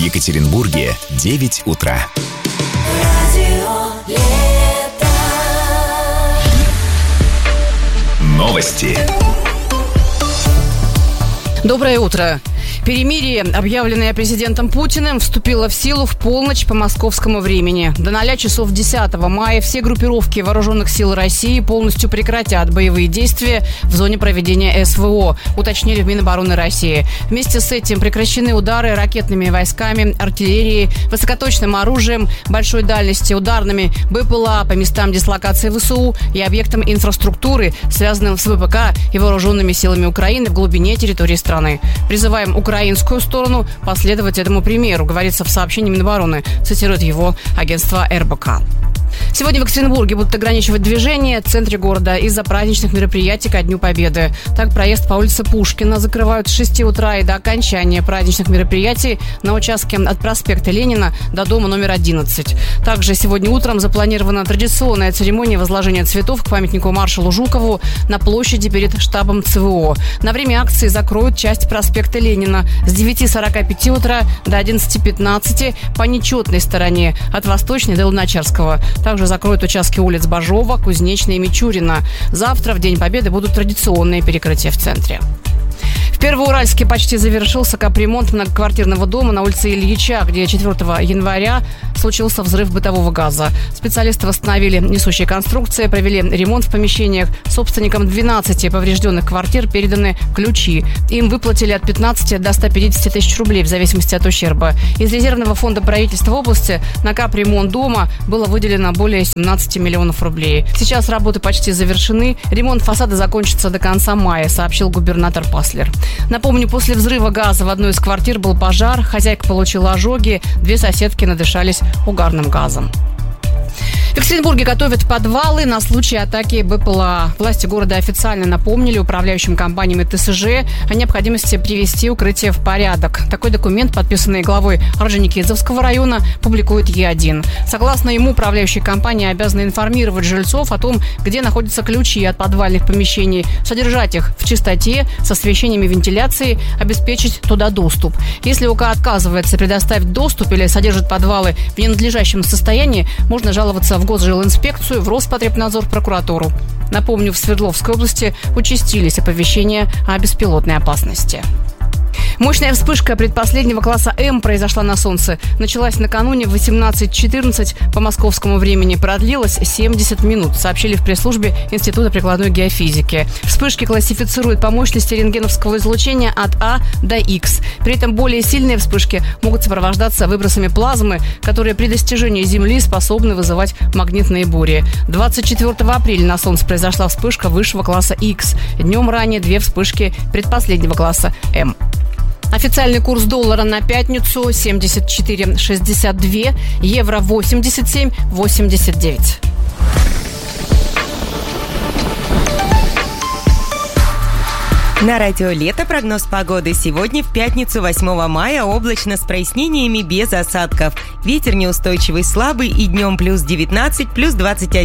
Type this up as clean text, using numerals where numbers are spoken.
Екатеринбурге 9 утра. Новости. Доброе утро. Перемирие, объявленное президентом Путиным, вступило в силу в полночь по московскому времени. До 0 часов 10 мая все группировки вооруженных сил России полностью прекратят боевые действия в зоне проведения СВО, уточнили в Минобороны России. Вместе с этим прекращены удары ракетными войсками, артиллерией, высокоточным оружием большой дальности, ударными БПЛА по местам дислокации ВСУ и объектам инфраструктуры, связанным с ВПК и вооруженными силами Украины в глубине территории страны. Призываем украинскую сторону последовать этому примеру, говорится в сообщении Минобороны, цитирует его агентство РБК. Сегодня в Екатеринбурге будут ограничивать движение в центре города из-за праздничных мероприятий ко Дню Победы. Так, проезд по улице Пушкина закрывают с 6 утра и до окончания праздничных мероприятий на участке от проспекта Ленина до дома номер 11. Также сегодня утром запланирована традиционная церемония возложения цветов к памятнику маршалу Жукову на площади перед штабом ЦВО. На время акции закроют часть проспекта Ленина с 9:45 утра до 11:15 по нечетной стороне от Восточной до Луначарского. Также закроют участки улиц Бажова, Кузнечной и Мичурина. Завтра, в День Победы, будут традиционные перекрытия в центре. В Первоуральске почти завершился капремонт многоквартирного дома на улице Ильича, где 4 января случился взрыв бытового газа. Специалисты восстановили несущие конструкции, провели ремонт в помещениях. Собственникам 12 поврежденных квартир переданы ключи. Им выплатили от 15 до 150 тысяч рублей в зависимости от ущерба. Из резервного фонда правительства области на капремонт дома было выделено более 17 миллионов рублей. Сейчас работы почти завершены. Ремонт фасада закончится до конца мая, сообщил губернатор Паслер. Напомню, после взрыва газа в одной из квартир был пожар. Хозяйка получила ожоги, 2 соседки надышались угарным газом. В Екатеринбурге готовят подвалы на случай атаки БПЛА. Власти города официально напомнили управляющим компаниям и ТСЖ о необходимости привести укрытие в порядок. Такой документ, подписанный главой Орджоникидзевского района, публикует Е1. Согласно ему, управляющие компании обязаны информировать жильцов о том, где находятся ключи от подвальных помещений, содержать их в чистоте, с освещением и вентиляцией, обеспечить туда доступ. Если УК отказывается предоставить доступ или содержит подвалы в ненадлежащем состоянии, можно жаловаться в Госжилинспекцию, в Роспотребнадзор, прокуратуру. Напомню, в Свердловской области участились оповещения о беспилотной опасности. Мощная вспышка предпоследнего класса М произошла на Солнце. Началась накануне в 18:14 по московскому времени. Продлилась 70 минут, сообщили в пресс-службе Института прикладной геофизики. Вспышки классифицируют по мощности рентгеновского излучения от А до Х. При этом более сильные вспышки могут сопровождаться выбросами плазмы, которые при достижении Земли способны вызывать магнитные бури. 24 апреля на Солнце произошла вспышка высшего класса Х. Днем ранее 2 вспышки предпоследнего класса М. Официальный курс доллара на пятницу 74,62, евро 87,89. На радио «Лето» прогноз погоды. Сегодня, в пятницу, 8 мая, облачно с прояснениями без осадков. Ветер неустойчивый, слабый и днем плюс 19, плюс 21.